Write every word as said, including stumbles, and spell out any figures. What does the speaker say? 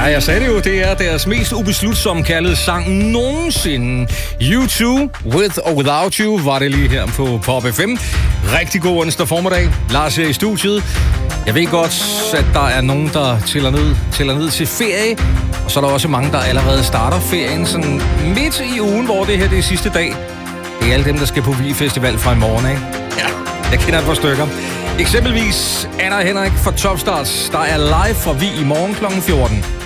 jeg sagde det jo, det er deres mest ubeslutsomme kaldede sang nogensinde. U to, With or Without You, var det lige her på Pop F M. Rigtig god onsdag formiddag. Lars her i studiet. Jeg ved godt, at der er nogen, der tæller ned, tæller ned til ferie. Og så er der også mange, der allerede starter ferien sådan midt i ugen, hvor det her det er sidste dag. Det er alle dem, der skal på Vi Festival fra i morgen, ikke? Ja, jeg kender et par stykker. Eksempelvis Anna og Henrik fra Topstarts, der er live fra Vi i morgen klokken fjorten.